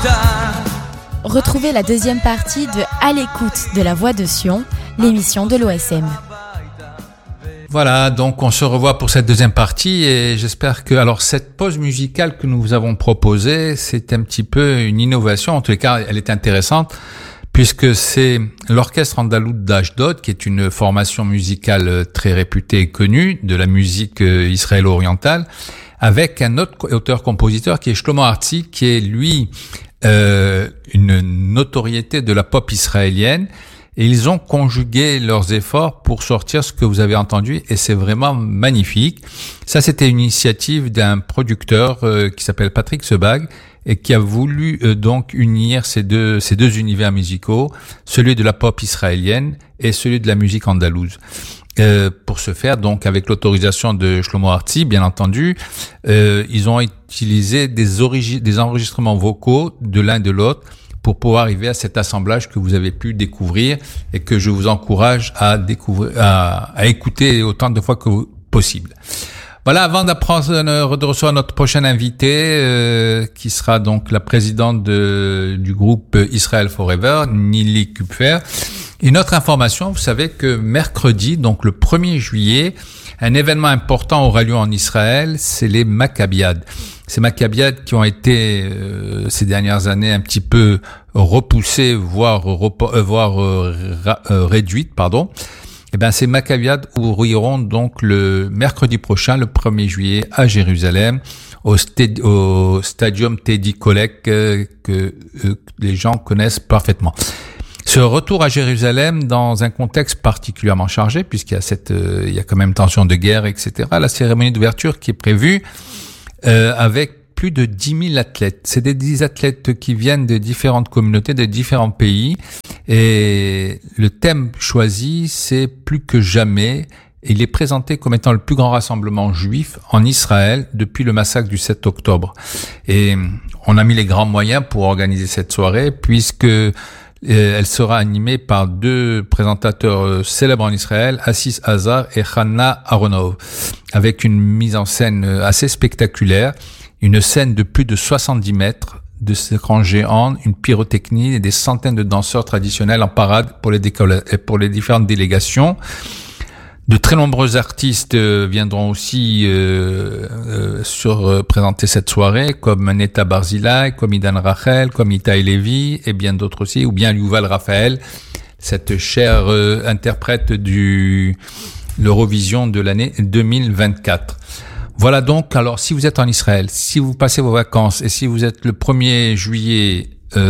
Retrouvez la deuxième partie de À l'écoute de la Voix de Sion, l'émission de l'OSM. Voilà, donc on se revoit pour cette deuxième partie et j'espère que, alors cette pause musicale que nous vous avons proposée, c'est un petit peu une innovation, en tous les cas elle est intéressante, puisque c'est l'orchestre andalou d'Ashdod, qui est une formation musicale très réputée et connue de la musique israélo-orientale, avec un autre auteur-compositeur qui est Shlomo Artzi, qui est lui une notoriété de la pop israélienne. Et ils ont conjugué leurs efforts pour sortir ce que vous avez entendu et c'est vraiment magnifique. Ça, c'était une initiative d'un producteur qui s'appelle Patrick Sebag et qui a voulu donc unir ces deux univers musicaux, celui de la pop israélienne et celui de la musique andalouse. Pour ce faire, donc avec l'autorisation de Shlomo Artzi, bien entendu, ils ont utilisé des enregistrements vocaux de l'un et de l'autre pour pouvoir arriver à cet assemblage que vous avez pu découvrir et que je vous encourage à écouter autant de fois que possible. Voilà, avant de recevoir notre prochain invité, qui sera donc la présidente du groupe Israel Forever, Nili Kupfer. Une autre information, vous savez que mercredi, donc le 1er juillet, un événement important aura lieu en Israël, c'est les Maccabiades. Ces Maccabiades qui ont été ces dernières années un petit peu repoussées, voire réduites, pardon. Eh ben ces Maccabiades ouvriront donc le mercredi prochain, le 1er juillet, à Jérusalem, au Stadium Teddy Kollek que les gens connaissent parfaitement. Ce retour à Jérusalem dans un contexte particulièrement chargé, puisqu'il y a il y a quand même tension de guerre, etc. La cérémonie d'ouverture qui est prévue avec plus de 10 000 athlètes. C'est des 10 athlètes qui viennent de différentes communautés, de différents pays. Et le thème choisi, c'est plus que jamais. Il est présenté comme étant le plus grand rassemblement juif en Israël depuis le massacre du 7 octobre. Et on a mis les grands moyens pour organiser cette soirée, puisque elle sera animée par deux présentateurs célèbres en Israël, Assis Hazar et Hannah Aronov, avec une mise en scène assez spectaculaire, une scène de plus de 70 mètres, de écrans géants, une pyrotechnie et des centaines de danseurs traditionnels en parade pour les différentes délégations. De très nombreux artistes viendront aussi présenter cette soirée, comme Netta Barzilai, comme Idan Rachel, comme Itai Levi et bien d'autres aussi, ou bien Yuval Raphaël, cette chère interprète de l'Eurovision de l'année 2024. Voilà donc, alors si vous êtes en Israël, si vous passez vos vacances et si vous êtes le 1er juillet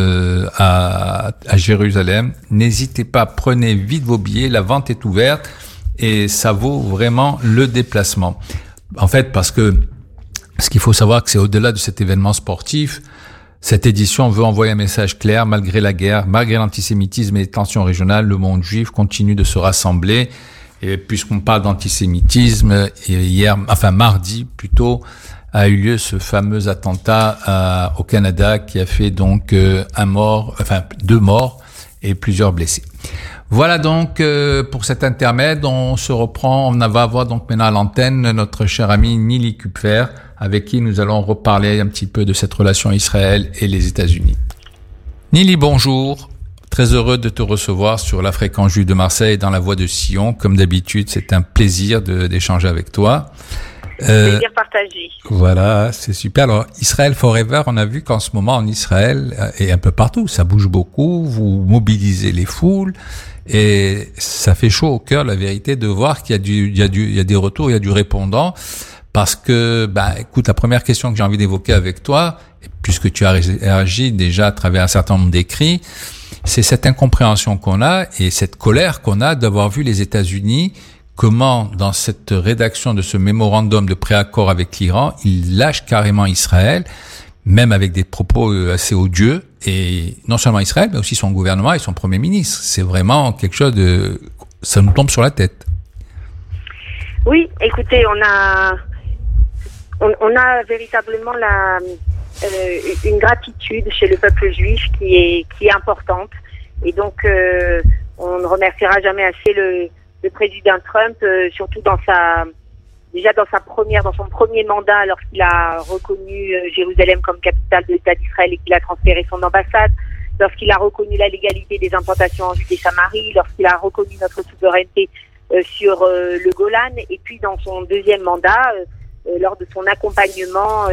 à Jérusalem, n'hésitez pas, prenez vite vos billets, la vente est ouverte. Et ça vaut vraiment le déplacement. En fait, parce que ce qu'il faut savoir, que c'est au-delà de cet événement sportif, cette édition veut envoyer un message clair: malgré la guerre, malgré l'antisémitisme et les tensions régionales, le monde juif continue de se rassembler. Et puisqu'on parle d'antisémitisme, mardi plutôt, a eu lieu ce fameux attentat au Canada qui a fait donc 2 morts et plusieurs blessés. Voilà donc pour cet intermède, on se reprend, on va avoir donc maintenant à l'antenne notre cher ami Nili Kupfer, avec qui nous allons reparler un petit peu de cette relation Israël et les États-Unis. Nili, bonjour, très heureux de te recevoir sur la fréquence juive de Marseille dans la Voix de Sion. Comme d'habitude, c'est un plaisir d'échanger avec toi. Plaisir partagé. Voilà, c'est super. Alors, Israel Forever, on a vu qu'en ce moment en Israël et un peu partout, ça bouge beaucoup, vous mobilisez les foules. Et ça fait chaud au cœur, la vérité, de voir qu'il y a des retours, il y a du répondant. Parce que, écoute, la première question que j'ai envie d'évoquer avec toi, puisque tu as réagi déjà à travers un certain nombre d'écrits, c'est cette incompréhension qu'on a et cette colère qu'on a d'avoir vu les États-Unis, comment, dans cette rédaction de ce mémorandum de préaccord avec l'Iran, ils lâchent carrément Israël, même avec des propos assez odieux, et non seulement Israël, mais aussi son gouvernement et son Premier ministre. C'est vraiment quelque chose ça nous tombe sur la tête. Oui, écoutez, on a véritablement une gratitude chez le peuple juif qui est importante, et donc on ne remerciera jamais assez le président Trump, surtout dans déjà dans son premier mandat, lorsqu'il a reconnu Jérusalem comme capitale de l'État d'Israël et qu'il a transféré son ambassade, lorsqu'il a reconnu la légalité des implantations en Judée-Samarie, lorsqu'il a reconnu notre souveraineté sur le Golan, et puis dans son deuxième mandat, lors de son accompagnement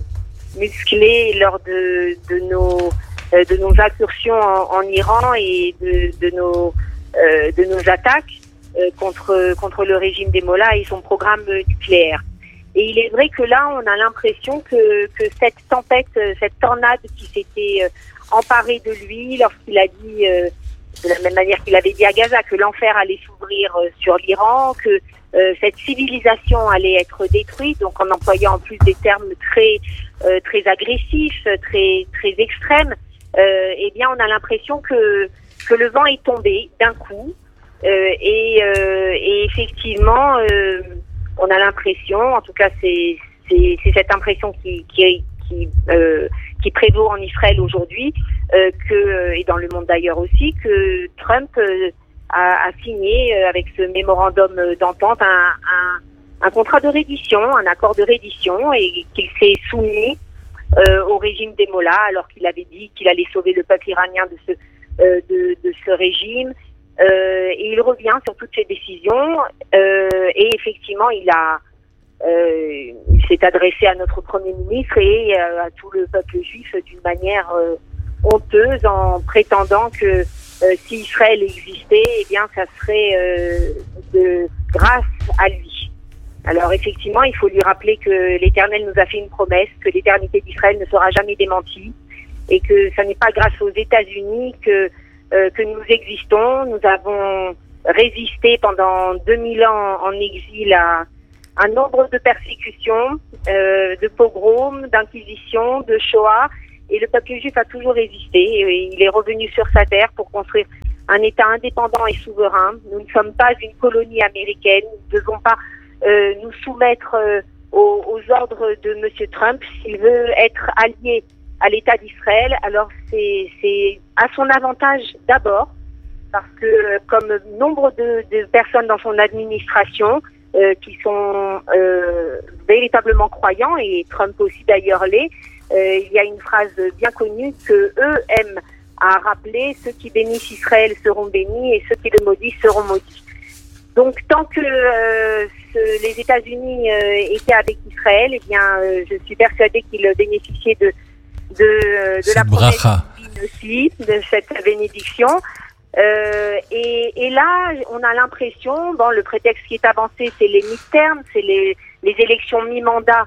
musclé lors de nos incursions en Iran et de nos attaques contre le régime des Mollahs et son programme nucléaire. Et il est vrai que là, on a l'impression que cette tempête, cette tornade qui s'était emparée de lui lorsqu'il a dit, de la même manière qu'il avait dit à Gaza, que l'enfer allait s'ouvrir sur l'Iran, que cette civilisation allait être détruite, donc en employant en plus des termes très agressifs, très extrêmes, eh bien, on a l'impression que le vent est tombé d'un coup. Et effectivement, on a l'impression, en tout cas c'est cette impression qui prévaut en Israël aujourd'hui, et dans le monde d'ailleurs aussi, que Trump a signé avec ce mémorandum d'entente un contrat de reddition, un accord de reddition, et qu'il s'est soumis au régime des Mollahs, alors qu'il avait dit qu'il allait sauver le peuple iranien de ce régime. Et il revient sur toutes ces décisions, et effectivement il s'est adressé à notre Premier ministre et à tout le peuple juif d'une manière honteuse, en prétendant que si Israël existait, eh bien ça serait grâce à lui. Alors effectivement, il faut lui rappeler que l'Éternel nous a fait une promesse, que l'éternité d'Israël ne sera jamais démentie, et que ça n'est pas grâce aux États-Unis que nous existons. Nous avons résisté pendant 2000 ans en exil à un nombre de persécutions, de pogroms, d'inquisitions, de Shoah, et le peuple juif a toujours résisté. Et il est revenu sur sa terre pour construire un État indépendant et souverain. Nous ne sommes pas une colonie américaine. Nous ne devons pas nous soumettre aux ordres de M. Trump. S'il veut être allié à l'État d'Israël, alors c'est à son avantage d'abord, parce que comme nombre de personnes dans son administration qui sont véritablement croyants, et Trump aussi d'ailleurs l'est, il y a une phrase bien connue que eux aiment à rappeler: ceux qui bénissent Israël seront bénis et ceux qui le maudissent seront maudits. Donc tant que les États-Unis étaient avec Israël, eh bien je suis persuadée qu'ils bénéficiaient de la promesse divine aussi, de cette bénédiction. Et là, on a l'impression, le prétexte qui est avancé, c'est les mi-termes, c'est les élections mi-mandat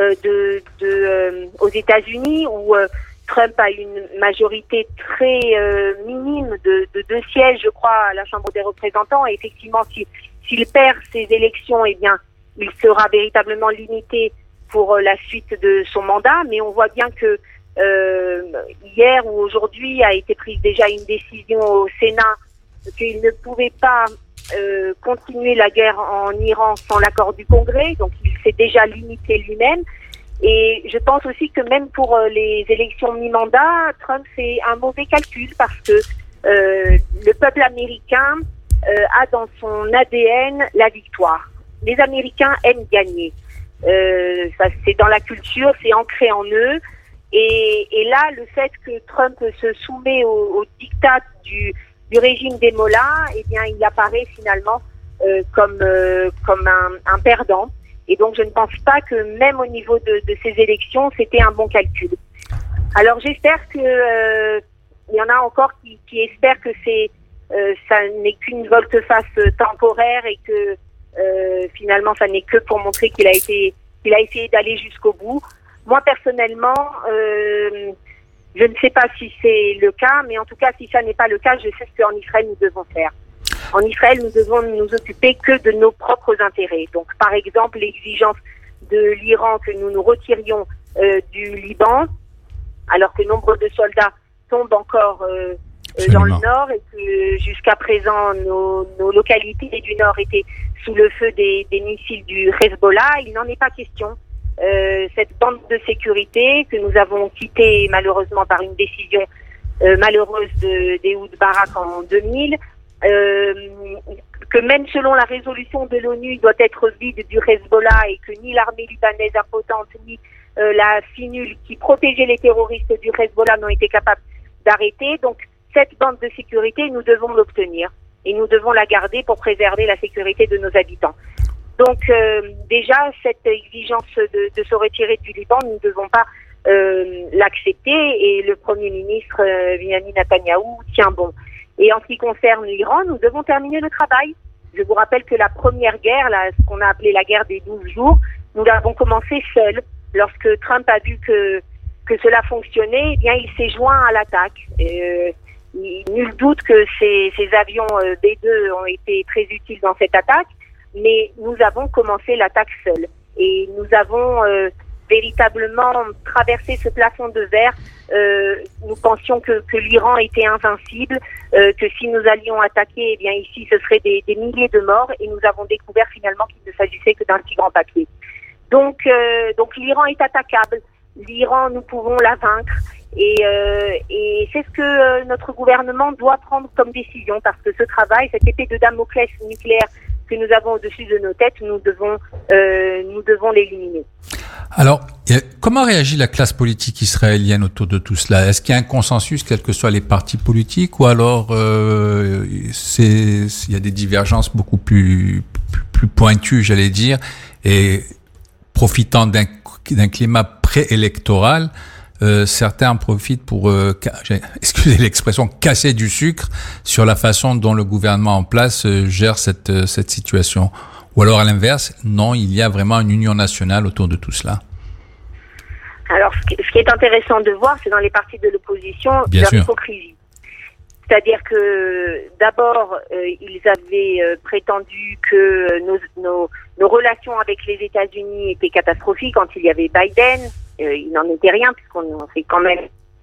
aux États-Unis, où Trump a une majorité très minime de 2 sièges, je crois, à la Chambre des représentants. Et effectivement, s'il perd ces élections, eh bien, il sera véritablement limité pour la suite de son mandat. Mais on voit bien que hier ou aujourd'hui a été prise déjà une décision au Sénat qu'il ne pouvait pas continuer la guerre en Iran sans l'accord du Congrès, donc il s'est déjà limité lui-même. Et je pense aussi que même pour les élections mi-mandat, Trump fait un mauvais calcul, parce que le peuple américain a dans son ADN la victoire. Les Américains aiment gagner. Ça, c'est dans la culture, c'est ancré en eux. Et là, le fait que Trump se soumet au diktat du régime des Mollahs, eh bien, il apparaît finalement comme un perdant. Et donc, je ne pense pas que même au niveau de ces élections, c'était un bon calcul. Alors, j'espère que il y en a encore qui espèrent que ça n'est qu'une volte-face temporaire, et que finalement, ça n'est que pour montrer qu'il a essayé d'aller jusqu'au bout. Moi, personnellement, je ne sais pas si c'est le cas, mais en tout cas, si ça n'est pas le cas, je sais ce qu'en Israël, nous devons faire. En Israël, nous devons nous occuper que de nos propres intérêts. Donc, par exemple, l'exigence de l'Iran que nous nous retirions du Liban, alors que nombre de soldats tombent encore dans le nord, et que jusqu'à présent, nos localités du nord étaient sous le feu des missiles du Hezbollah. Il n'en est pas question. Cette bande de sécurité que nous avons quittée malheureusement par une décision malheureuse d'Ehud Barak en 2000, que même selon la résolution de l'ONU, il doit être vide du Hezbollah et que ni l'armée libanaise impotente, ni la FINUL qui protégeait les terroristes du Hezbollah n'ont été capables d'arrêter. Donc cette bande de sécurité, nous devons l'obtenir et nous devons la garder pour préserver la sécurité de nos habitants. Donc déjà, cette exigence de se retirer du Liban, nous ne devons pas l'accepter et le Premier ministre Benyamin Netanyahou tient bon. Et en ce qui concerne l'Iran, nous devons terminer le travail. Je vous rappelle que la première guerre, ce qu'on a appelé la guerre des 12 jours, nous l'avons commencé seuls. Lorsque Trump a vu que cela fonctionnait, eh bien, il s'est joint à l'attaque. Nul doute que ces avions B-2 ont été très utiles dans cette attaque, mais nous avons commencé l'attaque seuls. Et nous avons véritablement traversé ce plafond de verre. Nous pensions que l'Iran était invincible, que si nous allions attaquer, eh bien ici ce serait des milliers de morts, et nous avons découvert finalement qu'il ne s'agissait que d'un petit grand papier. Donc l'Iran est attaquable. L'Iran, nous pouvons la vaincre, et c'est ce que notre gouvernement doit prendre comme décision, parce que ce travail, cette épée de Damoclès nucléaire que nous avons au-dessus de nos têtes, nous devons l'éliminer. Alors, comment réagit la classe politique israélienne autour de tout cela? Est-ce qu'il y a un consensus, quels que soient les partis politiques, ou alors il y a des divergences beaucoup plus pointues, j'allais dire, et profitant d'un climat préélectoral, certains en profitent pour, excusez l'expression, casser du sucre sur la façon dont le gouvernement en place gère cette situation. Ou alors à l'inverse, non, il y a vraiment une union nationale autour de tout cela. Alors, ce qui est intéressant de voir, c'est dans les partis de l'opposition, leur hypocrisie. C'est-à-dire que d'abord, ils avaient prétendu que nos relations avec les États-Unis étaient catastrophiques quand il y avait Biden. Il n'en était rien, puisqu'on fait quand même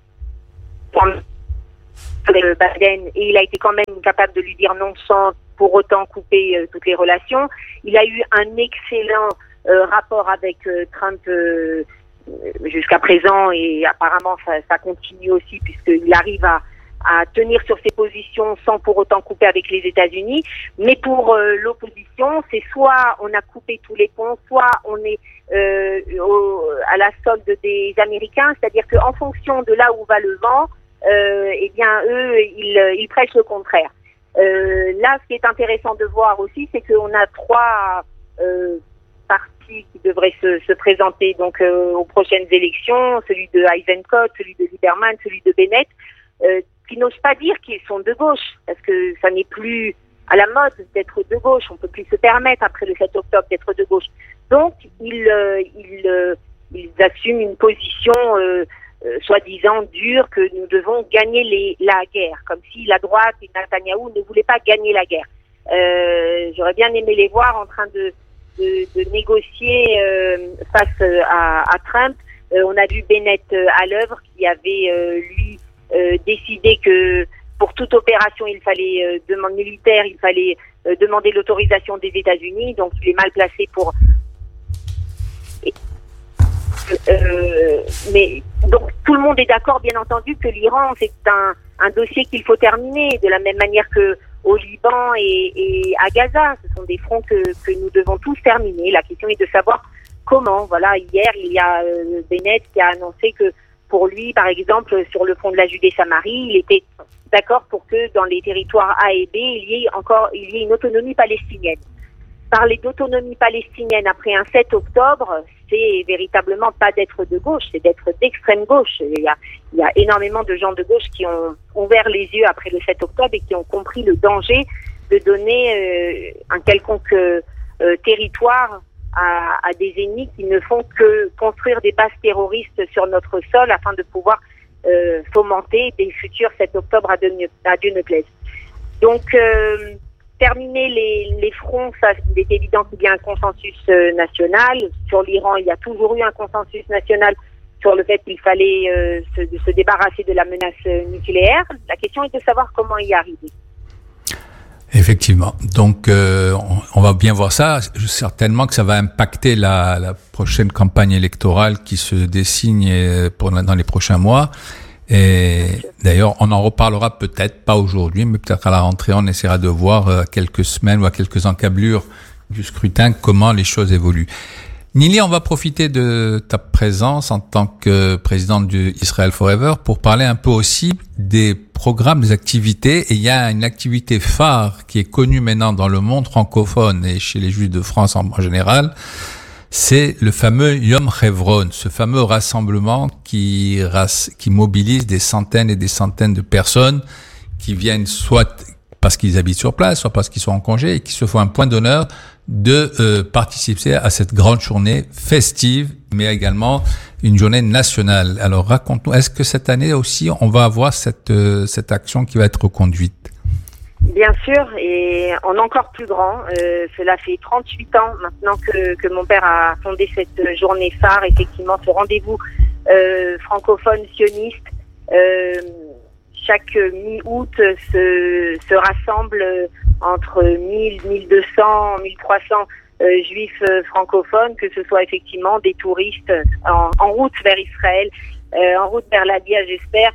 Biden, et il a été quand même capable de lui dire non sans pour autant couper toutes les relations. Il a eu un excellent rapport avec Trump jusqu'à présent, et apparemment ça continue aussi, puisqu'il arrive à tenir sur ses positions sans pour autant couper avec les États-Unis. Mais pour l'opposition, c'est soit on a coupé tous les ponts, soit on est à la solde des Américains, c'est-à-dire qu'en fonction de là où va le vent, eh bien eux, ils prêchent le contraire. Là, ce qui est intéressant de voir aussi, c'est qu'on a trois partis qui devraient se présenter donc aux prochaines élections, celui de Eisenkot, celui de Lieberman, celui de Bennett, qui n'osent pas dire qu'ils sont de gauche, parce que ça n'est plus à la mode d'être de gauche. On peut plus se permettre après le 7 octobre d'être de gauche. Donc ils assument une position soi-disant dure, que nous devons gagner la guerre, comme si la droite et Netanyahou ne voulaient pas gagner la guerre. J'aurais bien aimé les voir en train de négocier face à Trump. On a vu Bennett à l'œuvre, qui avait lui décidé que pour toute opération militaire, il fallait demander l'autorisation des États-Unis. Donc il est mal placé pour. Mais donc tout le monde est d'accord, bien entendu, que l'Iran, c'est un dossier qu'il faut terminer, de la même manière que au Liban et à Gaza. Ce sont des fronts que nous devons tous terminer. La question est de savoir comment. Voilà, hier il y a Bennett qui a annoncé que pour lui, par exemple, sur le front de la Judée-Samarie, il était d'accord pour que dans les territoires A et B, il y ait une autonomie palestinienne. Parler d'autonomie palestinienne après un 7 octobre, c'est véritablement pas d'être de gauche, c'est d'être d'extrême gauche. Il y a énormément de gens de gauche qui ont ouvert les yeux après le 7 octobre et qui ont compris le danger de donner un quelconque territoire à des ennemis qui ne font que construire des bases terroristes sur notre sol afin de pouvoir fomenter des futurs 7 octobre à Dieu ne plaise. Donc, terminer les fronts, ça, il est évident qu'il y a un consensus national. Sur l'Iran, il y a toujours eu un consensus national sur le fait qu'il fallait se débarrasser de la menace nucléaire. La question est de savoir comment y arriver. Effectivement. Donc, on va bien voir ça. Certainement que ça va impacter la prochaine campagne électorale qui se dessine dans les prochains mois. Et d'ailleurs, on en reparlera peut-être, pas aujourd'hui, mais peut-être à la rentrée, on essaiera de voir à quelques semaines ou à quelques encablures du scrutin comment les choses évoluent. Nili, on va profiter de ta présence en tant que présidente du Israel Forever pour parler un peu aussi des programmes, des activités. Et il y a une activité phare qui est connue maintenant dans le monde francophone et chez les Juifs de France en général. C'est le fameux Yom Hebron, ce fameux rassemblement qui mobilise des centaines et des centaines de personnes qui viennent soit parce qu'ils habitent sur place, soit parce qu'ils sont en congé et qui se font un point d'honneur de participer à cette grande journée festive, mais également une journée nationale. Alors raconte-nous, est-ce que cette année aussi on va avoir cette action qui va être reconduite? Bien sûr, et en encore plus grand. Cela fait 38 ans maintenant que mon père a fondé cette journée phare, effectivement, ce rendez-vous francophone sioniste. Chaque mi-août se rassemble entre 1000, 1200, 1300 juifs francophones, que ce soit effectivement des touristes en route vers Israël, en route vers l'Alia, j'espère,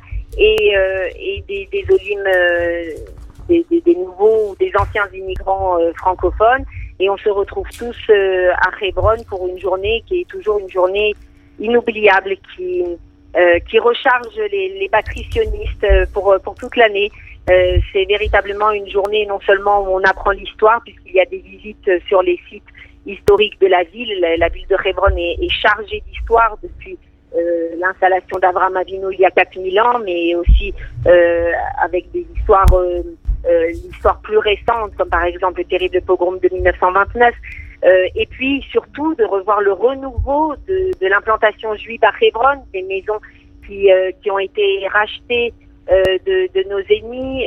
et des olim, des nouveaux ou des anciens immigrants francophones. Et on se retrouve tous à Hebron pour une journée qui est toujours une journée inoubliable, qui recharge les batteries sionistes pour toute l'année. C'est véritablement une journée non seulement où on apprend l'histoire, puisqu'il y a des visites sur les sites historiques de la ville. La ville de Hebron est chargée d'histoire depuis l'installation d'Abraham Avinu il y a 4000 ans, mais aussi avec des histoires l'histoire plus récente, comme par exemple le terrible pogrom de 1929. Et puis surtout de revoir le renouveau de l'implantation juive à Hebron, des maisons qui ont été rachetées de nos ennemis,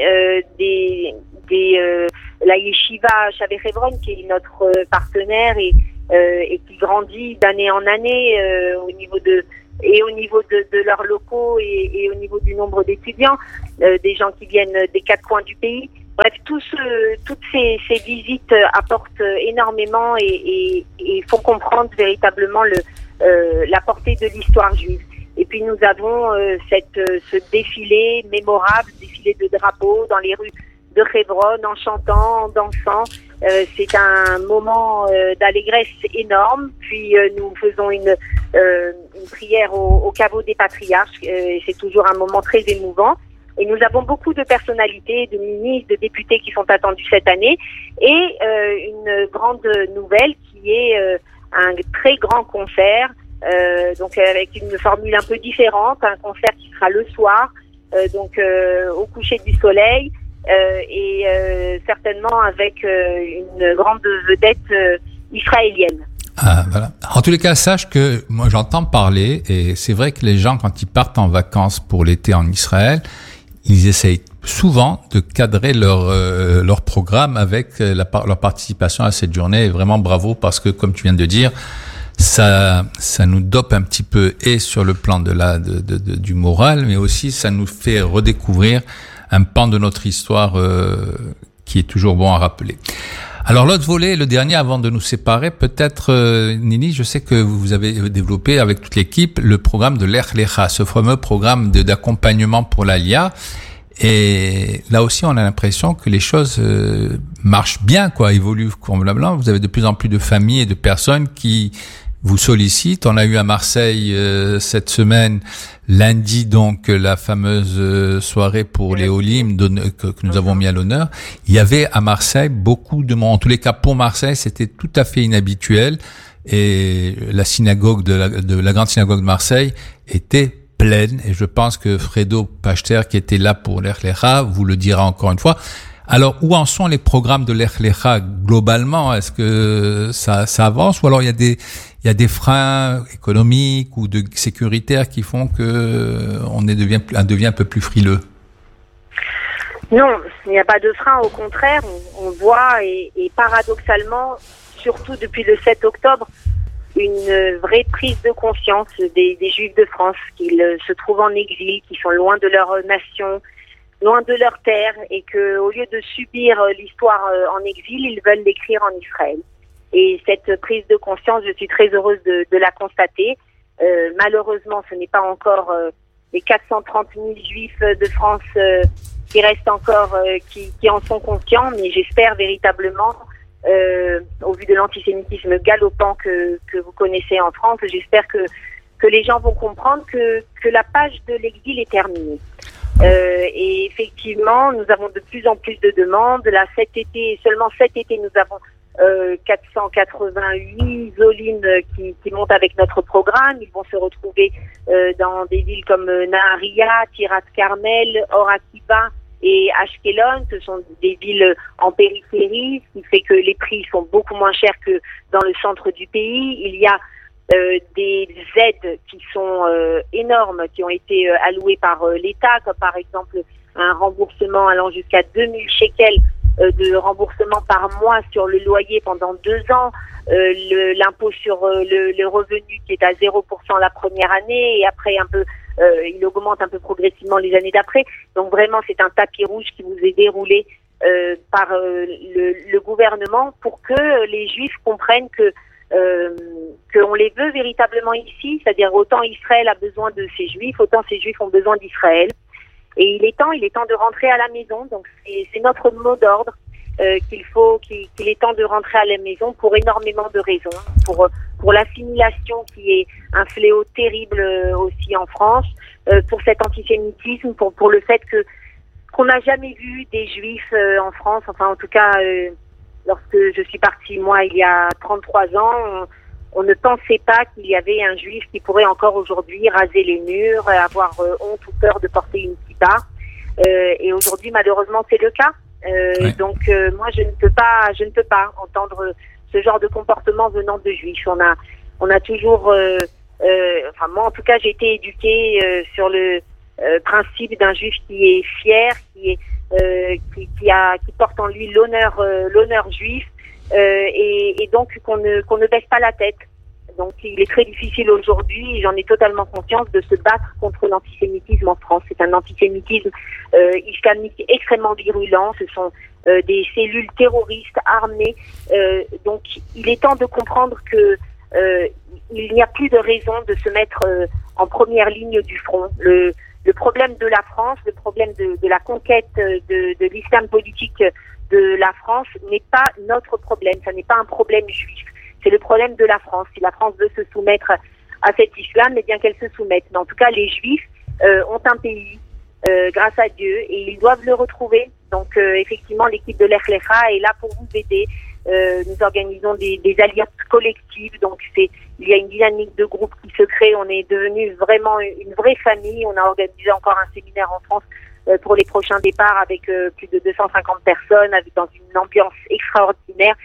la yeshiva Shavé Hebron qui est notre partenaire et qui grandit d'année en année au niveau de leurs locaux et au niveau du nombre d'étudiants, des gens qui viennent des quatre coins du pays. Bref, toutes ces visites apportent énormément et font comprendre véritablement la portée de l'histoire juive. Et puis nous avons ce défilé mémorable, défilé de drapeaux dans les rues de Hebron, en chantant, en dansant. C'est un moment d'allégresse énorme. Puis nous faisons une prière au caveau des patriarches. C'est toujours un moment très émouvant. Et nous avons beaucoup de personnalités, de ministres, de députés qui sont attendus cette année. Et une grande nouvelle qui est un très grand concert, donc avec une formule un peu différente, un concert qui sera le soir, au coucher du soleil, et certainement avec une grande vedette israélienne. Ah, voilà. En tous les cas, sache que moi j'entends parler, et c'est vrai que les gens, quand ils partent en vacances pour l'été en Israël, ils essayent souvent de cadrer leur programme avec leur participation à cette journée. Et vraiment bravo, parce que comme tu viens de dire, ça nous dope un petit peu, et sur le plan du moral, mais aussi ça nous fait redécouvrir un pan de notre histoire qui est toujours bon à rappeler. Alors l'autre volet, le dernier avant de nous séparer, peut-être Nini, je sais que vous avez développé avec toute l'équipe le programme de Lech Lecha, ce fameux programme d'accompagnement pour l'Alia. Et là aussi, on a l'impression que les choses marchent bien, évoluent convenablement. Vous avez de plus en plus de familles et de personnes qui vous sollicitent. On a eu à Marseille cette semaine, lundi, donc la fameuse soirée pour les Olim que nous avons mis à l'honneur. Il y avait à Marseille beaucoup de monde. En tous les cas, pour Marseille, c'était tout à fait inhabituel. Et la synagogue de la grande synagogue de Marseille était pleine. Et je pense que Fredo Pachter, qui était là pour Lech Lecha, vous le dira encore une fois. Alors, où en sont les programmes de Lech Lecha globalement? Est-ce que ça avance, ou alors il y a des freins économiques ou sécuritaires qui font que on devient un peu plus frileux? Non, il n'y a pas de frein. Au contraire, on voit et paradoxalement, surtout depuis le 7 octobre, une vraie prise de conscience des Juifs de France, qu'ils se trouvent en exil, qui sont loin de leur nation, loin de leur terre, et que au lieu de subir l'histoire en exil, ils veulent l'écrire en Israël. Et cette prise de conscience, je suis très heureuse de la constater. Malheureusement, ce n'est pas encore les 430 000 juifs de France qui restent encore, qui en sont conscients, mais j'espère véritablement, au vu de l'antisémitisme galopant que vous connaissez en France, j'espère que les gens vont comprendre que la page de l'exil est terminée. Et effectivement, nous avons de plus en plus de demandes. Là, seulement cet été, nous avons 488 Zolines qui montent avec notre programme. Ils vont se retrouver dans des villes comme Nahariya, Tirat Carmel, Or Akiba et Ashkelon. Ce sont des villes en périphérie, ce qui fait que les prix sont beaucoup moins chers que dans le centre du pays. Il y a des aides qui sont énormes, qui ont été allouées par l'État, comme par exemple un remboursement allant jusqu'à 2000 shekels de remboursement par mois sur le loyer pendant 2 ans, l'impôt sur le revenu qui est à 0% la première année et après un peu il augmente un peu progressivement les années d'après. Donc vraiment c'est un tapis rouge qui vous est déroulé par le gouvernement pour que les Juifs comprennent qu'on les veut véritablement ici, c'est-à-dire autant Israël a besoin de ses Juifs, autant ces Juifs ont besoin d'Israël. Et il est temps de rentrer à la maison. Donc c'est notre mot d'ordre qu'il est temps de rentrer à la maison pour énormément de raisons, pour l'assimilation qui est un fléau terrible aussi en France, pour cet antisémitisme, pour le fait qu'on n'a jamais vu des Juifs en France, enfin en tout cas lorsque je suis partie moi il y a 33 ans, on ne pensait pas qu'il y avait un Juif qui pourrait encore aujourd'hui raser les murs, avoir honte ou peur de porter une kippa. Et aujourd'hui, malheureusement, c'est le cas. Oui. Donc, moi, je ne peux pas entendre ce genre de comportement venant de Juifs. On a toujours, enfin moi, en tout cas, j'ai été éduquée sur le principe d'un Juif qui est fier, qui porte en lui l'honneur juif. Et donc qu'on ne baisse pas la tête. Donc il est très difficile aujourd'hui, j'en ai totalement conscience, de se battre contre l'antisémitisme en France. C'est un antisémitisme islamique extrêmement virulent, ce sont des cellules terroristes armées. Donc il est temps de comprendre que il n'y a plus de raison de se mettre en première ligne du front. Le problème de la France, le problème de la conquête de l'islam politique de la France n'est pas notre problème, ça n'est pas un problème juif, c'est le problème de la France. Si la France veut se soumettre à cet islam, eh bien qu'elle se soumette. Mais en tout cas, les Juifs ont un pays, grâce à Dieu, et ils doivent le retrouver. Donc effectivement, l'équipe de Lech Lecha est là pour vous aider. Nous organisons des alliances collectives, donc il y a une dynamique de groupe qui se crée. On est devenu vraiment une vraie famille. On a organisé encore un séminaire en France pour les prochains départs avec plus de 250 personnes, dans une ambiance extraordinaire.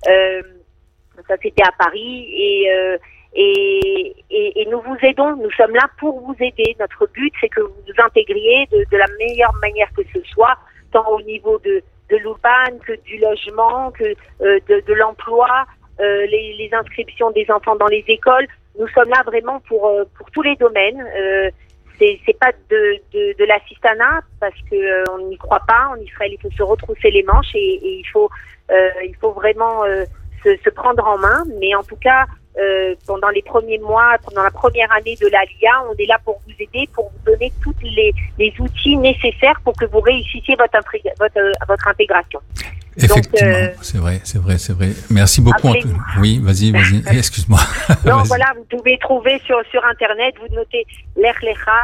Ça c'était à Paris et nous vous aidons. Nous sommes là pour vous aider. Notre but c'est que vous vous intégriez de la meilleure manière que ce soit, tant au niveau de l'ULPAN que du logement, que de l'emploi, les inscriptions des enfants dans les écoles. Nous sommes là vraiment pour tous les domaines. C'est pas de l'assistanat parce que on n'y croit pas. En Israël, il faut se retrousser les manches et il faut vraiment se prendre en main. Mais en tout cas, pendant les premiers mois, pendant la première année de l'Aliyah, on est là pour vous aider, pour vous donner tous les outils nécessaires pour que vous réussissiez votre intégration. Effectivement, donc, c'est vrai. Merci beaucoup. Oui, vas-y, excuse-moi. Non, vas-y. Voilà, vous pouvez trouver sur Internet, vous notez Lech Lecha,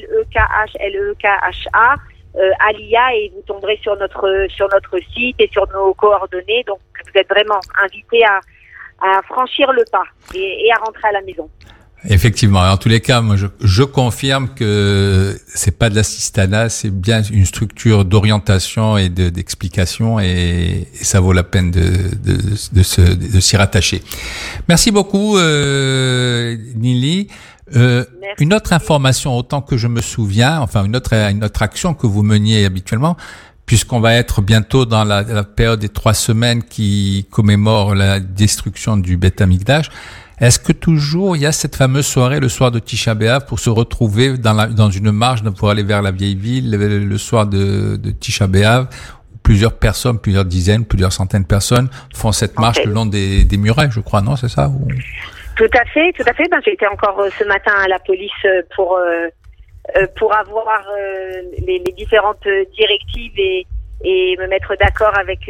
Lekha, Aliyah, et vous tomberez sur notre site et sur nos coordonnées. Donc, vous êtes vraiment invités à franchir le pas et à rentrer à la maison. Effectivement. En tous les cas, moi, je confirme que c'est pas de l'assistanat, c'est bien une structure d'orientation et d'explication, et ça vaut la peine de s'y rattacher. Merci beaucoup, Nili. Une autre information, autant que je me souviens, enfin une autre action que vous meniez habituellement, puisqu'on va être bientôt dans la période des 3 semaines qui commémore la destruction du Beth Amikdash. Est-ce que toujours il y a cette fameuse soirée le soir de Tisha B'Av pour se retrouver dans une marche pour aller vers la vieille ville le soir de Tisha B'Av, où plusieurs personnes, plusieurs dizaines, plusieurs centaines de personnes font cette marche le long des murailles, je crois, non, c'est ça ou... Tout à fait. Ben, j'ai été encore ce matin à la police pour pour avoir les différentes directives et me mettre d'accord avec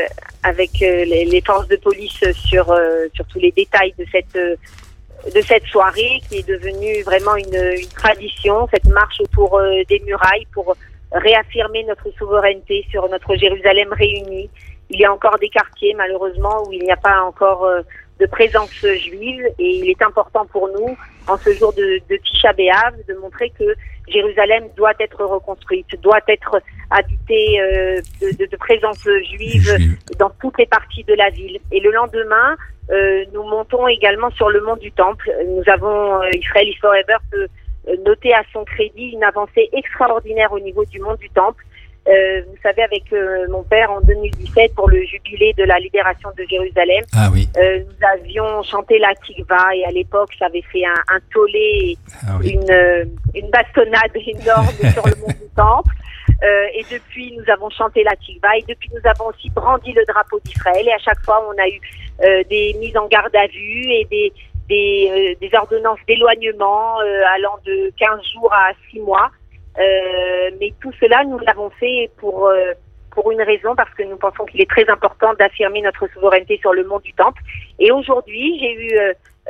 les forces de police sur tous les détails de cette soirée qui est devenue vraiment une tradition, cette marche autour des murailles pour réaffirmer notre souveraineté sur notre Jérusalem réunie. Il y a encore des quartiers, malheureusement, où il n'y a pas encore de présence juive, et il est important pour nous, en ce jour de Tisha B'Av, de montrer que Jérusalem doit être reconstruite, doit être habitée de présence juive dans toutes les parties de la ville. Et le lendemain, nous montons également sur le mont du Temple. Nous avons, Israel is Forever peut noter à son crédit une avancée extraordinaire au niveau du mont du Temple. Vous savez, avec mon père, en 2017, pour le jubilé de la libération de Jérusalem, nous avions chanté la Tikva, et à l'époque, ça avait fait un tollé, une bastonnade énorme sur le mont du Temple. Et depuis, nous avons chanté la Tikva, et depuis, nous avons aussi brandi le drapeau d'Israël, et à chaque fois, on a eu des mises en garde à vue et des ordonnances d'éloignement allant de 15 jours à 6 mois. Mais tout cela, nous l'avons fait pour une raison, parce que nous pensons qu'il est très important d'affirmer notre souveraineté sur le mont du Temple. Et aujourd'hui, j'ai eu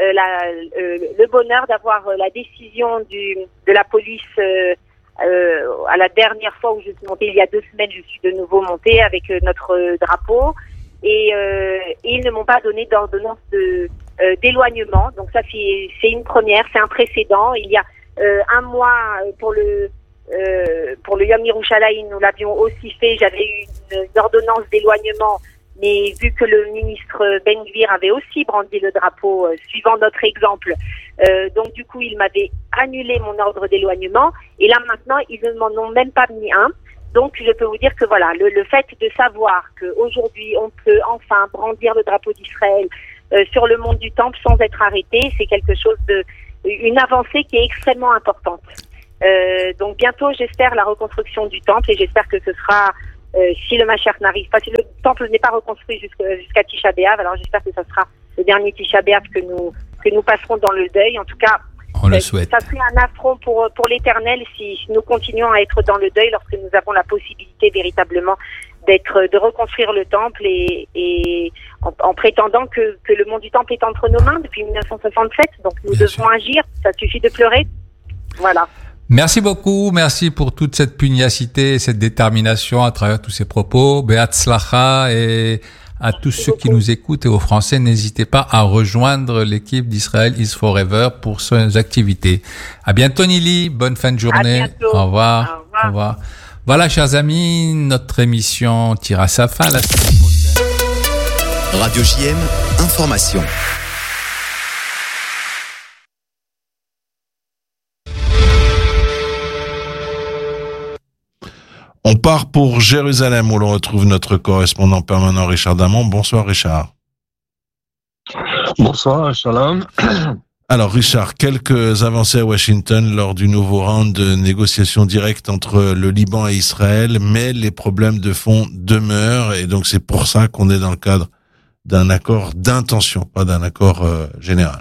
le bonheur d'avoir la décision de la police à la dernière fois où je suis montée, il y a 2 semaines, je suis de nouveau montée avec notre drapeau. Et ils ne m'ont pas donné d'ordonnance d'éloignement. Donc ça, c'est une première, c'est un précédent. Il y a un mois pour le Yom Yerushalayim, nous l'avions aussi fait. J'avais eu une ordonnance d'éloignement, mais vu que le ministre Ben Gvir avait aussi brandi le drapeau, suivant notre exemple, donc du coup, il m'avait annulé mon ordre d'éloignement. Et là maintenant, ils ne m'en ont même pas mis un. Donc je peux vous dire que voilà, le fait de savoir qu'aujourd'hui on peut enfin brandir le drapeau d'Israël sur le mont du Temple sans être arrêté, c'est quelque chose une avancée qui est extrêmement importante. Donc bientôt, j'espère la reconstruction du temple, et j'espère que ce sera, si le Mashiach n'arrive pas, si le temple n'est pas reconstruit jusqu'à Tisha B'Av, alors j'espère que ça sera le dernier Tisha B'Av que nous passerons dans le deuil. En tout cas, on le souhaite. Ça serait un affront pour l'Éternel si nous continuons à être dans le deuil lorsque nous avons la possibilité véritablement de reconstruire le temple, et en prétendant que le mont du temple est entre nos mains depuis 1967. Donc nous devons agir, ça suffit de pleurer. Voilà. Merci beaucoup, merci pour toute cette pugnacité, cette détermination à travers tous ces propos. Be'atzlacha, et à tous ceux qui nous écoutent et aux Français, n'hésitez pas à rejoindre l'équipe d'Israel is Forever pour ses activités. À bientôt Nili, bonne fin de journée. À bientôt. Au revoir. Au revoir. Voilà, chers amis, notre émission tire à sa fin la semaine prochaine. Radio JM, information. On part pour Jérusalem où l'on retrouve notre correspondant permanent Richard Damon. Bonsoir Richard. Bonsoir, shalom. Alors Richard, quelques avancées à Washington lors du nouveau round de négociations directes entre le Liban et Israël, mais les problèmes de fond demeurent, et donc c'est pour ça qu'on est dans le cadre d'un accord d'intention, pas d'un accord général.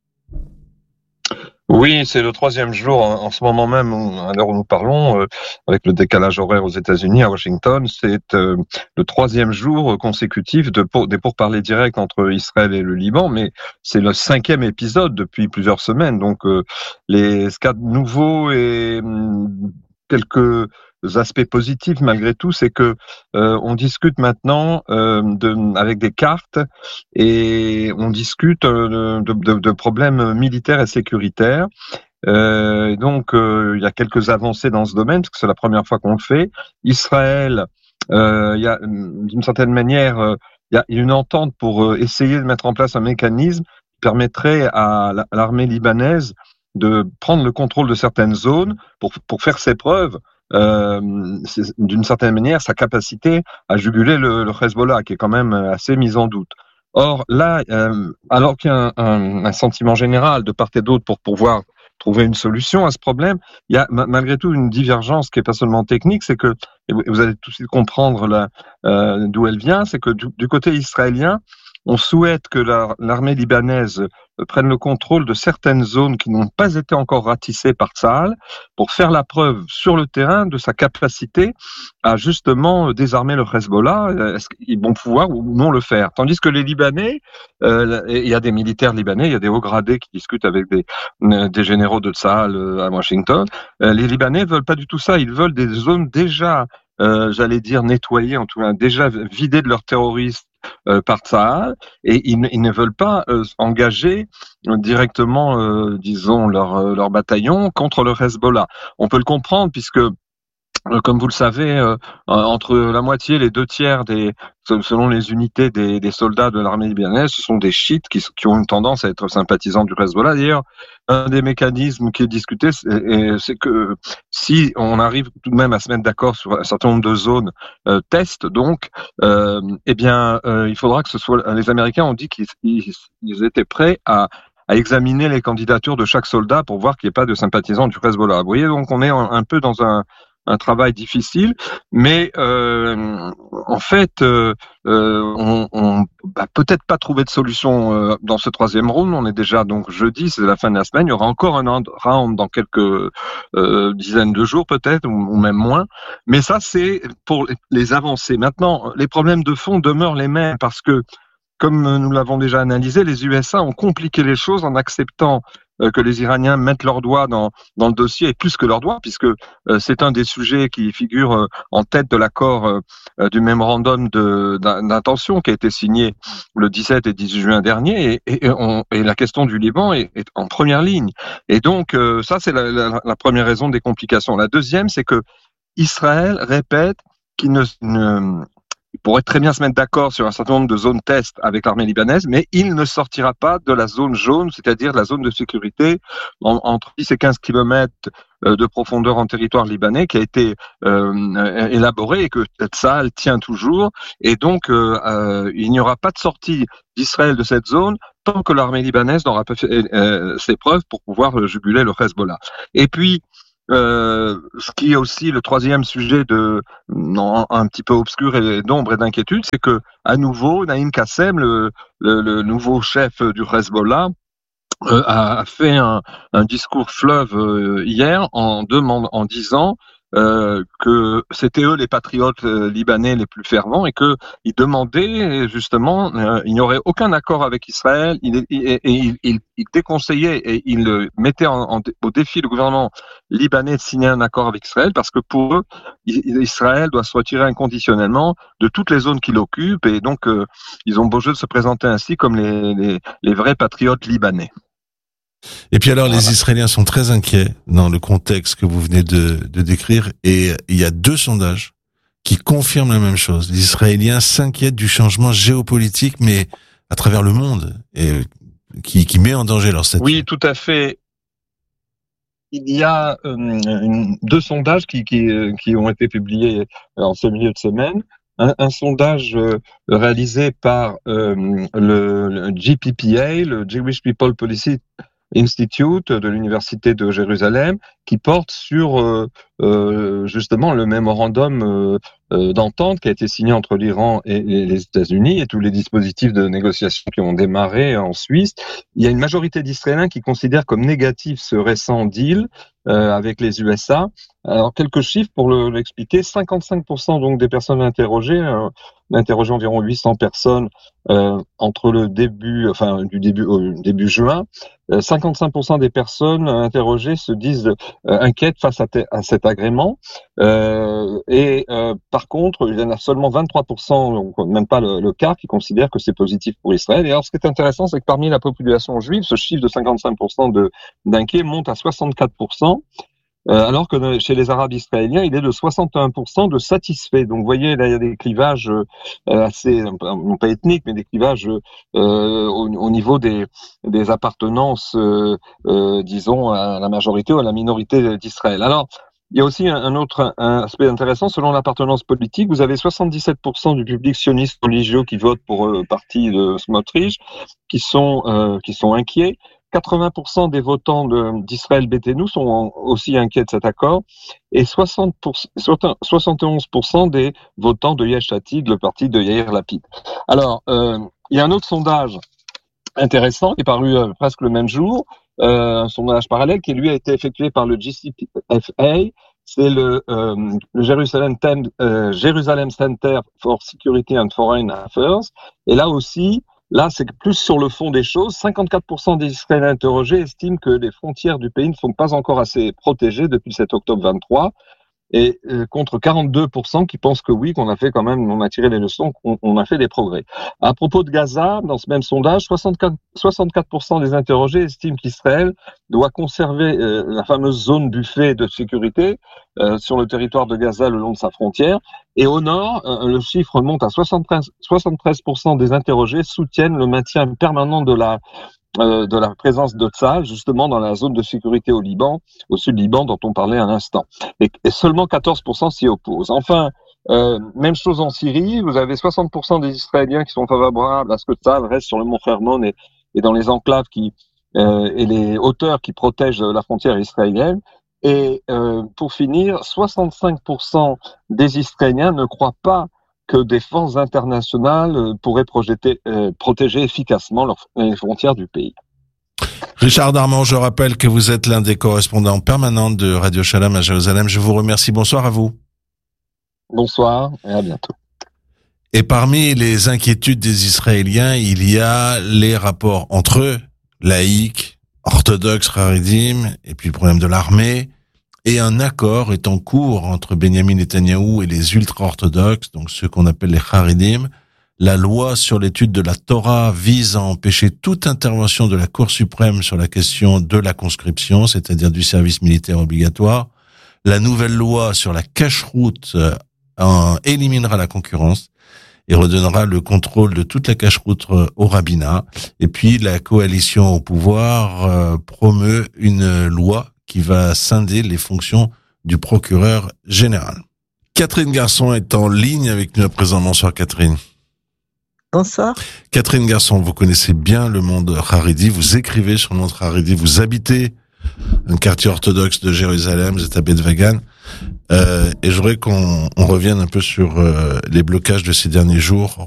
Oui, c'est le 3e jour en ce moment même, à l'heure où nous parlons, avec le décalage horaire aux États-Unis, à Washington. C'est le 3e jour consécutif des pourparlers directs entre Israël et le Liban, mais c'est le 5e épisode depuis plusieurs semaines. Donc, ce qu'il y a de nouveau et quelques aspects positifs malgré tout, c'est que on discute maintenant avec des cartes, et on discute de problèmes militaires et sécuritaires. Donc il y a quelques avancées dans ce domaine, parce que c'est la première fois qu'on le fait. Israël, il y a d'une certaine manière, il y a une entente pour essayer de mettre en place un mécanisme qui permettrait à l'armée libanaise de prendre le contrôle de certaines zones pour faire ses preuves. C'est, d'une certaine manière, sa capacité à juguler le Hezbollah, qui est quand même assez mise en doute. Or là, alors qu'il y a un sentiment général de part et d'autre pour pouvoir trouver une solution à ce problème, il y a malgré tout une divergence qui est pas seulement technique, c'est que, et vous allez tout de suite comprendre d'où elle vient, c'est que du côté israélien, on souhaite que l'armée libanaise prenne le contrôle de certaines zones qui n'ont pas été encore ratissées par Tsahal pour faire la preuve sur le terrain de sa capacité à justement désarmer le Hezbollah. Est-ce qu'ils vont pouvoir ou non le faire? Tandis que les Libanais, il y a des militaires libanais, il y a des hauts gradés qui discutent avec des généraux de Tsahal à Washington. Les Libanais veulent pas du tout ça. Ils veulent des zones déjà, j'allais dire nettoyées, en tout cas déjà vidées de leurs terroristes par Tsahal, et ils ne veulent pas engager directement, disons, leur bataillon contre le Hezbollah. On peut le comprendre puisque, comme vous le savez, entre la moitié et les 2/3 selon les unités des soldats de l'armée libanaise, ce sont des chiites qui ont une tendance à être sympathisants du Hezbollah. D'ailleurs, un des mécanismes qui est discuté, c'est que si on arrive tout de même à se mettre d'accord sur un certain nombre de zones test, donc, il faudra que ce soit. Les Américains ont dit qu'ils étaient prêts à examiner les candidatures de chaque soldat pour voir qu'il n'y ait pas de sympathisants du Hezbollah. Vous voyez, donc on est un peu dans un travail difficile, mais en fait, on va peut-être pas trouver de solution dans ce troisième round. On est déjà donc jeudi, c'est la fin de la semaine. Il y aura encore un round dans quelques dizaines de jours peut-être, ou même moins. Mais ça, c'est pour les avancées. Maintenant, les problèmes de fond demeurent les mêmes parce que, comme nous l'avons déjà analysé, les USA ont compliqué les choses en acceptant que les Iraniens mettent leurs doigts dans le dossier, et plus que leurs doigts, puisque c'est un des sujets qui figure en tête de l'accord du mémorandum d'intention qui a été signé le 17 et 18 juin dernier, et la question du Liban est en première ligne. Et donc, ça, c'est la première raison des complications. La deuxième, c'est que Israël répète qu'il il pourrait très bien se mettre d'accord sur un certain nombre de zones test avec l'armée libanaise, mais il ne sortira pas de la zone jaune, c'est-à-dire la zone de sécurité entre 10 et 15 kilomètres de profondeur en territoire libanais, qui a été élaborée et que Tsahal tient toujours. Et donc, il n'y aura pas de sortie d'Israël de cette zone tant que l'armée libanaise n'aura pas fait ses preuves pour pouvoir juguler le Hezbollah. Et puis, ce qui est aussi le troisième sujet un petit peu obscur et d'ombre et d'inquiétude, c'est que à nouveau Naïm Qassem, le nouveau chef du Hezbollah, a fait un discours fleuve hier en disant que c'était eux les patriotes libanais les plus fervents, et que il demandait justement, il n'y aurait aucun accord avec Israël, il déconseillait et il mettait au défi le gouvernement libanais de signer un accord avec Israël, parce que pour eux, Israël doit se retirer inconditionnellement de toutes les zones qu'il occupe, et donc ils ont beau jeu de se présenter ainsi comme les vrais patriotes libanais. Et puis alors, les Israéliens sont très inquiets dans le contexte que vous venez de décrire, et il y a 2 sondages qui confirment la même chose. Les Israéliens s'inquiètent du changement géopolitique, mais à travers le monde, et qui met en danger leur statut. Oui, tout à fait. Il y a 2 sondages qui ont été publiés en ce milieu de semaine. Un sondage réalisé par le GPPA, le Jewish People Policy Institute de l'Université de Jérusalem, qui porte sur justement le mémorandum d'entente qui a été signé entre l'Iran et les États-Unis, et tous les dispositifs de négociation qui ont démarré en Suisse. Il y a une majorité d'Israéliens qui considèrent comme négatif ce récent deal avec les USA. Alors, quelques chiffres pour l'expliquer. 55% donc des personnes interrogées, interrogé environ 800 personnes entre le début juin. 55% des personnes interrogées se disent inquiètes face à cet agrément. Par contre, il y en a seulement 23%, donc même pas le quart, qui considèrent que c'est positif pour Israël. Et alors, ce qui est intéressant, c'est que parmi la population juive, ce chiffre de 55% d'inquiets monte à 64%. Alors que chez les Arabes israéliens, il est de 61% de satisfaits. Donc, vous voyez, là, il y a des clivages assez, non pas ethniques, mais des clivages au niveau des appartenances, disons, à la majorité ou à la minorité d'Israël. Alors, il y a aussi un autre aspect intéressant. Selon l'appartenance politique, vous avez 77% du public sioniste religieux qui vote pour le parti de Smotrich, qui sont inquiets. 80% des votants d'Israël Beiteinu sont aussi inquiets de cet accord, et 71% des votants de Yesh Atid, le parti de Yair Lapid. Alors, il y a un autre sondage intéressant qui est paru presque le même jour, un sondage parallèle qui lui a été effectué par le JCPFA, c'est le Jerusalem Center for Security and Foreign Affairs, et là aussi, c'est plus sur le fond des choses. 54% des Israéliens interrogés estiment que les frontières du pays ne sont pas encore assez protégées depuis le 7 octobre 23, et contre 42% qui pensent que oui, qu'on a fait quand même, on a tiré les leçons, qu'on a fait des progrès. À propos de Gaza, dans ce même sondage, 64% des interrogés estiment qu'Israël doit conserver la fameuse zone buffet de sécurité sur le territoire de Gaza le long de sa frontière. Et au nord, le chiffre monte à 73% des interrogés soutiennent le maintien permanent de la présence de Tsahal, justement dans la zone de sécurité au Liban, au sud Liban dont on parlait à l'instant. Et seulement 14% s'y opposent. Enfin, même chose en Syrie, vous avez 60% des Israéliens qui sont favorables à ce que Tsahal reste sur le mont Hermon et dans les enclaves et les hauteurs qui protègent la frontière israélienne. Et pour finir, 65% des Israéliens ne croient pas que des forces internationales pourraient protéger efficacement les frontières du pays. Richard Darmon, je rappelle que vous êtes l'un des correspondants permanents de Radio Shalom à Jérusalem. Je vous remercie. Bonsoir à vous. Bonsoir et à bientôt. Et parmi les inquiétudes des Israéliens, il y a les rapports entre eux, laïcs, orthodoxes, Haridim, et puis le problème de l'armée. Et un accord est en cours entre Benjamin Netanyahou et les ultra-orthodoxes, donc ceux qu'on appelle les Haridim. La loi sur l'étude de la Torah vise à empêcher toute intervention de la Cour suprême sur la question de la conscription, c'est-à-dire du service militaire obligatoire. La nouvelle loi sur la cacheroute éliminera la concurrence et redonnera le contrôle de toute la cacheroute au rabbinat. Et puis la coalition au pouvoir promeut une loi qui va scinder les fonctions du procureur général. Catherine Garçon est en ligne avec nous à présent. Bonsoir Catherine. Bonsoir. Catherine Garçon, vous connaissez bien le monde Haredi, vous écrivez sur le monde Haredi, vous habitez un quartier orthodoxe de Jérusalem, vous êtes à Beth Vagan, et je voudrais qu'on revienne un peu sur les blocages de ces derniers jours